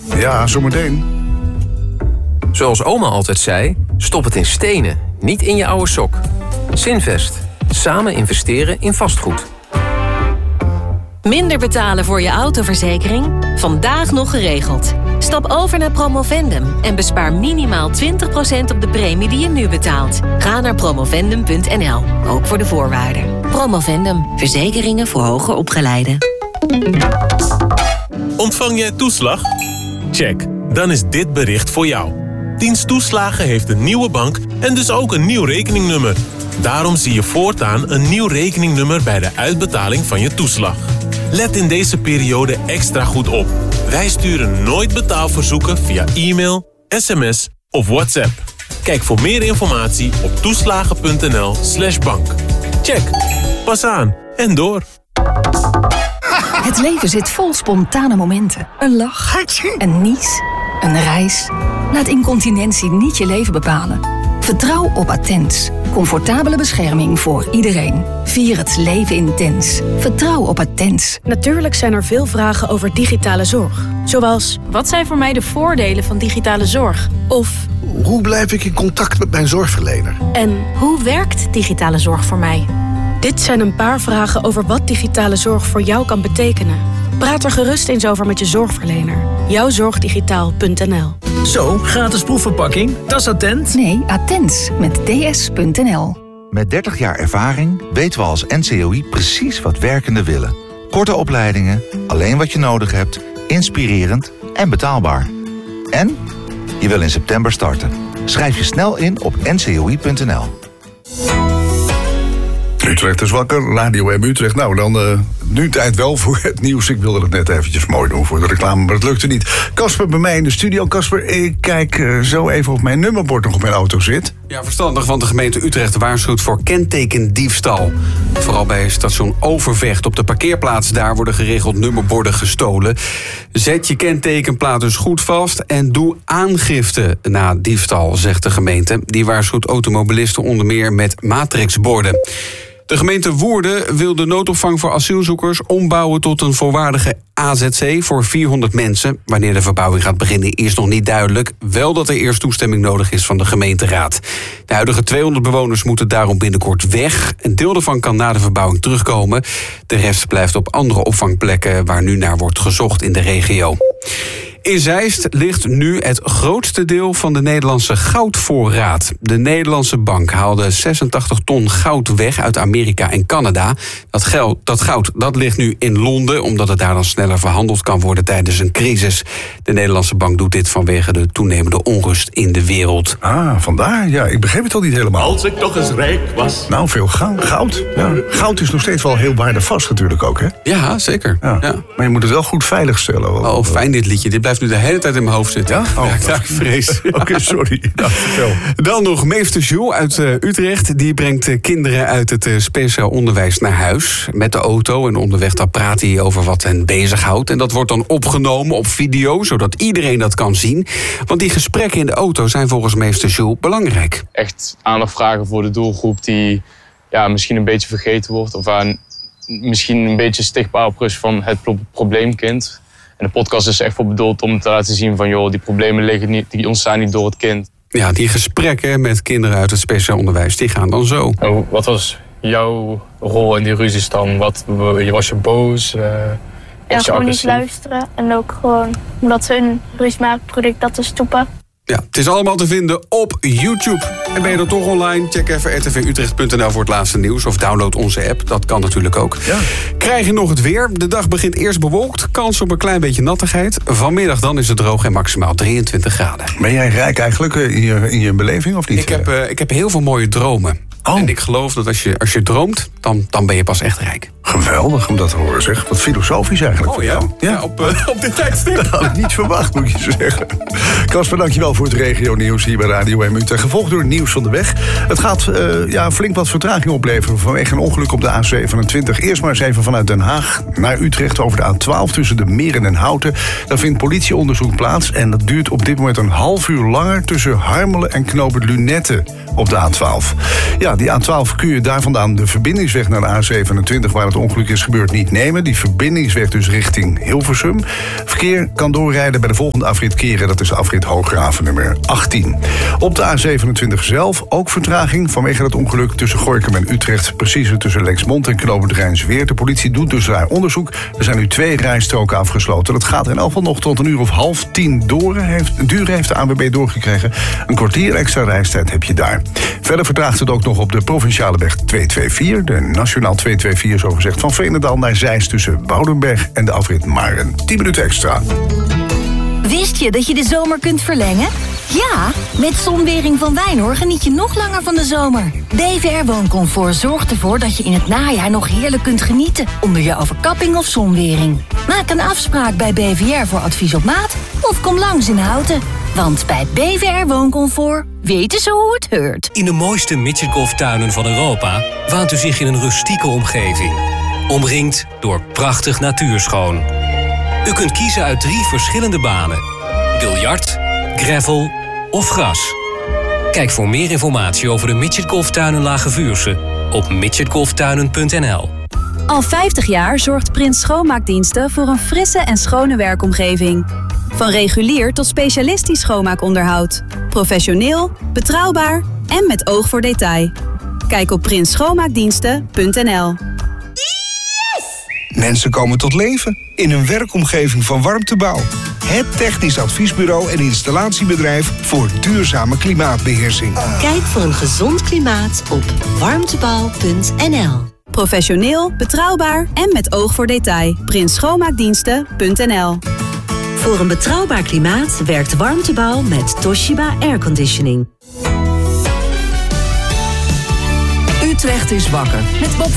Ja, zometeen. Zoals oma altijd zei, stop het in stenen, niet in je oude sok. Zinvest. Samen investeren in vastgoed. Minder betalen voor je autoverzekering? Vandaag nog geregeld. Stap over naar Promovendum en bespaar minimaal 20% op de premie die je nu betaalt. Ga naar promovendum.nl, ook voor de voorwaarden. Promovendum, verzekeringen voor hoger opgeleiden. Ontvang jij toeslag? Check, dan is dit bericht voor jou. Dienst Toeslagen heeft een nieuwe bank en dus ook een nieuw rekeningnummer. Daarom zie je voortaan een nieuw rekeningnummer bij de uitbetaling van je toeslag. Let in deze periode extra goed op. Wij sturen nooit betaalverzoeken via e-mail, sms of WhatsApp. Kijk voor meer informatie op toeslagen.nl/bank. Check, pas aan en door. Het leven zit vol spontane momenten. Een lach, een nies, een reis. Laat incontinentie niet je leven bepalen. Vertrouw op Attens. Comfortabele bescherming voor iedereen. Vier het leven intens. Vertrouw op Attens. Natuurlijk zijn er veel vragen over digitale zorg. Zoals, wat zijn voor mij de voordelen van digitale zorg? Of, hoe blijf ik in contact met mijn zorgverlener? En hoe werkt digitale zorg voor mij? Dit zijn een paar vragen over wat digitale zorg voor jou kan betekenen. Praat er gerust eens over met je zorgverlener. Jouwzorgdigitaal.nl. Zo, gratis proefverpakking. Dat is Attent. Nee, Attens met ds.nl. Met 30 jaar ervaring weten we als NCOI precies wat werkenden willen. Korte opleidingen, alleen wat je nodig hebt, inspirerend en betaalbaar. En je wil in september starten. Schrijf je snel in op ncoi.nl. Utrecht is wakker, Radio M Utrecht. Nou, dan nu tijd wel voor het nieuws. Ik wilde het net eventjes mooi doen voor de reclame, maar het lukte niet. Casper bij mij in de studio. Casper, ik kijk zo even of mijn nummerbord nog op mijn auto zit. Ja, verstandig, want de gemeente Utrecht waarschuwt voor kentekendiefstal. Vooral bij station Overvecht op de parkeerplaats daar worden geregeld nummerborden gestolen. Zet je kentekenplaat dus goed vast en doe aangifte na diefstal, zegt de gemeente. Die waarschuwt automobilisten onder meer met matrixborden. De gemeente Woerden wil de noodopvang voor asielzoekers ombouwen tot een volwaardige AZC voor 400 mensen. Wanneer de verbouwing gaat beginnen is nog niet duidelijk. Wel dat er eerst toestemming nodig is van de gemeenteraad. De huidige 200 bewoners moeten daarom binnenkort weg. Een deel daarvan kan na de verbouwing terugkomen. De rest blijft op andere opvangplekken waar nu naar wordt gezocht in de regio. In Zeist ligt nu het grootste deel van de Nederlandse goudvoorraad. De Nederlandse bank haalde 86 ton goud weg uit Amerika en Canada. Dat goud ligt nu in Londen, omdat het daar dan sneller verhandeld kan worden tijdens een crisis. De Nederlandse bank doet dit vanwege de toenemende onrust in de wereld. Ah, vandaar? Ja, ik begreep het al niet helemaal. Als ik toch eens rijk was. Nou, veel goud. Ja. Goud is nog steeds wel heel waardevast natuurlijk ook, hè? Ja, zeker. Ja. Ja. Maar je moet het wel goed veilig stellen. Oh, fijn dit liedje. Dit blijft nu de hele tijd in mijn hoofd zitten. Ja? Oh, ja, ik vrees. Oké, sorry. Nou, vertel. Dan nog meester Jules uit Utrecht. Die brengt kinderen uit het speciaal onderwijs naar huis. Met de auto en onderweg dan praat hij over wat hen bezighoudt. En dat wordt dan opgenomen op video, zodat iedereen dat kan zien. Want die gesprekken in de auto zijn volgens meester Jules belangrijk. Echt aandacht vragen voor de doelgroep die misschien een beetje vergeten wordt. Of misschien een beetje stigbaar op rust van het probleemkind. En de podcast is echt voor bedoeld om te laten zien van joh, die problemen liggen niet, die ontstaan niet door het kind. Ja, die gesprekken met kinderen uit het speciaal onderwijs, die gaan dan zo. Oh, wat was jouw rol in die ruzies dan? Was je boos? Ja, gewoon niet luisteren. En ook gewoon omdat ze een ruzie maken, probeer ik dat te stoppen. Ja, het is allemaal te vinden op YouTube. En ben je er toch online? Check even rtvutrecht.nl voor het laatste nieuws. Of download onze app, dat kan natuurlijk ook. Ja. Krijg je nog het weer? De dag begint eerst bewolkt. Kans op een klein beetje nattigheid. Vanmiddag dan is het droog en maximaal 23 graden. Ben jij rijk eigenlijk in je beleving of niet? Ik heb heel veel mooie dromen. Oh. En ik geloof dat als je droomt, dan ben je pas echt rijk. Geweldig om dat te horen, zeg. Wat filosofisch eigenlijk. Oh ja? Ja, op dit tijdstip. Dat had ik niet verwacht, moet je zeggen. Casper, dankjewel voor het regionieuws hier bij Radio M Utrecht. Gevolgd door het nieuws van de weg. Het gaat flink wat vertraging opleveren vanwege een ongeluk op de A27. Eerst maar eens even vanuit Den Haag naar Utrecht over de A12 tussen de Meren en Houten. Daar vindt politieonderzoek plaats en dat duurt op dit moment een half uur langer tussen Harmelen en knooppunt Lunette op de A12. Ja, Ja, die A12 kun je daar vandaan de verbindingsweg naar de A27... waar het ongeluk is gebeurd, niet nemen. Die verbindingsweg dus richting Hilversum. Verkeer kan doorrijden bij de volgende afrit Keren. Dat is de afrit Hooggraven nummer 18. Op de A27 zelf ook vertraging vanwege dat ongeluk tussen Gorinchem en Utrecht. Precies tussen Lexmond en Knooppunt Rijnsweert. De politie doet dus daar onderzoek. Er zijn nu 2 rijstroken afgesloten. Dat gaat in elk geval nog tot 9:30 door. Duur heeft de ANWB doorgekregen. Een kwartier extra reistijd heb je daar. Verder vertraagt het ook nog op de provinciale weg 224. De nationaal 224 zo gezegd van Veenendaal naar Zeist tussen Woudenberg en de afrit Maren. 10 minuten extra. Wist je dat je de zomer kunt verlengen? Ja, met Zonwering van Wijnhoor geniet je nog langer van de zomer. BVR Wooncomfort zorgt ervoor dat je in het najaar nog heerlijk kunt genieten onder je overkapping of zonwering. Maak een afspraak bij BVR voor advies op maat of kom langs in Houten. Want bij BVR Wooncomfort weten ze hoe het heurt. In de mooiste midgetgolftuinen van Europa waant u zich in een rustieke omgeving. Omringd door prachtig natuurschoon. U kunt kiezen uit 3 verschillende banen. Biljart, gravel of gras. Kijk voor meer informatie over de midgetgolftuinen Lage Vuursche op midgetgolftuinen.nl. Al 50 jaar zorgt Prins Schoonmaakdiensten voor een frisse en schone werkomgeving. Van regulier tot specialistisch schoonmaakonderhoud. Professioneel, betrouwbaar en met oog voor detail. Kijk op prinsschoonmaakdiensten.nl. Mensen komen tot leven in een werkomgeving van Warmtebouw. Het technisch adviesbureau en installatiebedrijf voor duurzame klimaatbeheersing. Kijk voor een gezond klimaat op warmtebouw.nl. Professioneel, betrouwbaar en met oog voor detail. prinsschoonmaakdiensten.nl. Voor een betrouwbaar klimaat werkt Warmtebouw met Toshiba Airconditioning. Utrecht is wakker met Bob